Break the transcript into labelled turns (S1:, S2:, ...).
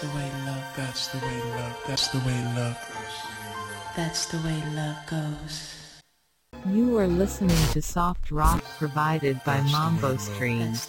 S1: the way love, that's the way love, that's the way love, that's the way love goes.
S2: You are listening to soft rock provided by Mambo Streams.